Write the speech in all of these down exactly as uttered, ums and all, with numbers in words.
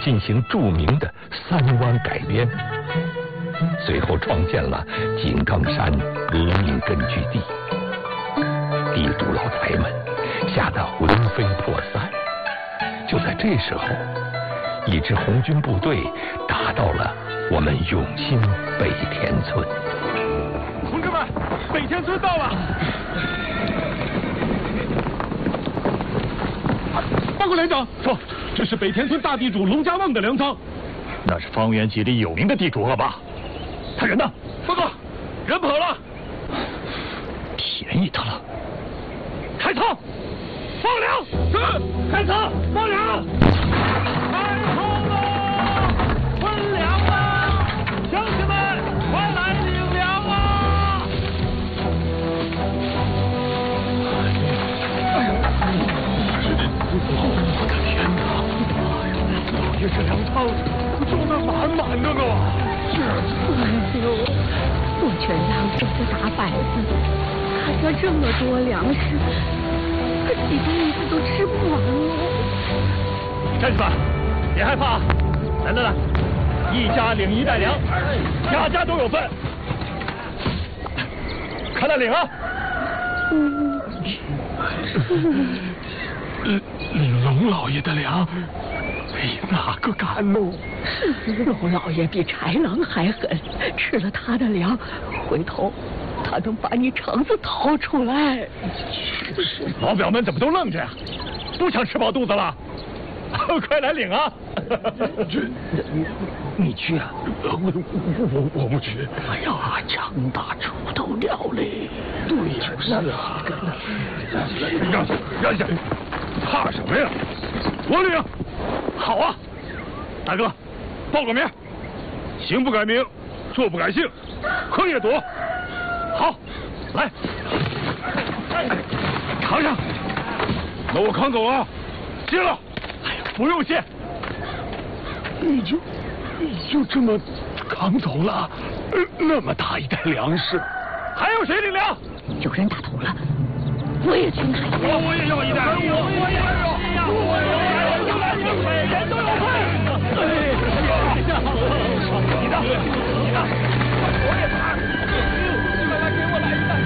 进行著名的三湾改编，随后创建了井冈山革命根据地。地主老财们吓得魂飞魄散。就在这时候，一支红军部队打到了我们永兴北田村。 同志们，北田村到了！报告连长，说这是北田村大地主龙家旺的粮仓。 那是方圆几里有名的地主恶霸，他人呢？ 报告，人跑了。 便宜他了。 开仓，放粮。是，开仓，放粮。开仓了，分粮了，乡亲们，快来领粮啊！哎呀，我的天哪！老爷这粮仓装得满满的呢。 是。哎呦，我全当守着打摆子。看着这么多粮食，可几辈子都吃不完了。 战士们，别害怕，来来来，一家领一袋粮，家家都有份。看那领啊！ 嗯， 领龙老爷的粮，比哪个敢喽？ 龙老爷比豺狼还狠，吃了他的粮，回头他能把你肠子掏出来。 老表们怎么都愣着呀？不想吃饱肚子了？快来领啊！ 这， 你去啊？ 我我我不去。 哎呀，强大出头鸟嘞！ 对呀，是啊。让下，让下，怕什么呀？我领。 好啊，大哥，报个名。 行不改名，坐不改姓，坑也躲。 好，来，扛上。 那我扛走了，谢了。 哎呀，不用谢。 你就你就这么扛走了那么大一袋粮食？ 还有谁领粮？ 有人打头了，我也去拿一袋。 我我也要一袋。我我也要，我也要， 每人都有份。你的，你的，我也拿。快来给我来一袋。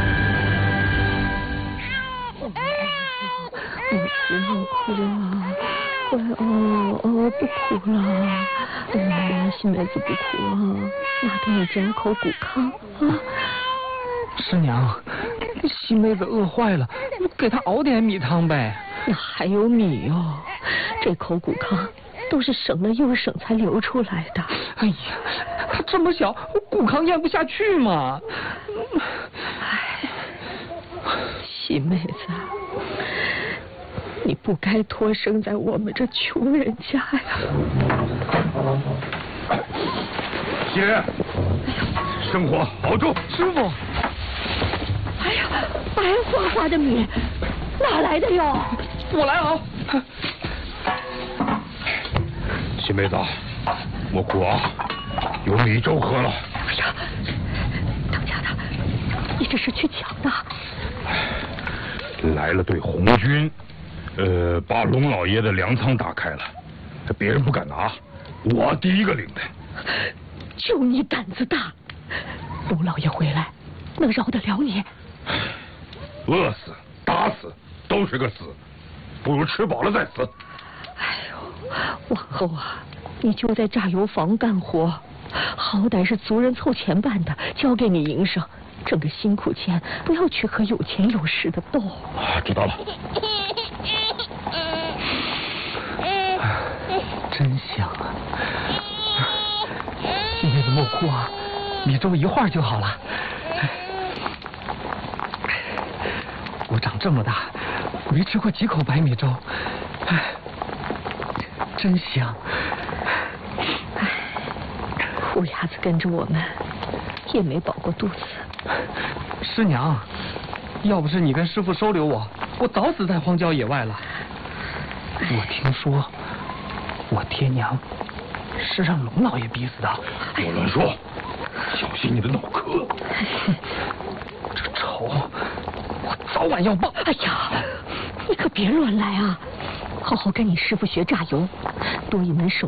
不要哭了，我哦哦不哭了，嗯，新妹子不哭啊，拿给你煎口骨糠啊。 师娘，新妹子饿坏了，给她熬点米汤呗。 那还有米哦，这口骨糠都是省了又省才流出来的。 哎呀，她这么小，骨糠咽不下去嘛。 哎，新妹子，你不该托生在我们这穷人家呀。 姐，生火熬粥。 师傅。 哎呀，白花花的米，哪来的哟？ 我来熬。 新妹子，莫哭啊，有米粥喝了。 哎呀，当家的，你这是去抢的？ 来了队红军，呃，把龙老爷的粮仓打开了，别人不敢拿，我第一个领的。 就你胆子大，龙老爷回来能饶得了你？ 饿死、打死都是个死，不如吃饱了再死。 哎呦，往后啊，你就在榨油坊干活，好歹是族人凑钱办的，交给你营生，挣个辛苦钱，不要去和有钱有势的斗。 啊，知道了。 真香啊！新妹子莫哭啊，米粥一会儿就好了。我长这么大没吃过几口白米粥，真香。 虎牙子跟着我们也没饱过肚子。 师娘，要不是你跟师傅收留我，我早死在荒郊野外了。我听说我爹娘是让龙老爷逼死的。 莫乱说，小心你的脑壳。 这仇我早晚要报。 哎呀，你可别乱来啊！好好跟你师傅学榨油，多一门手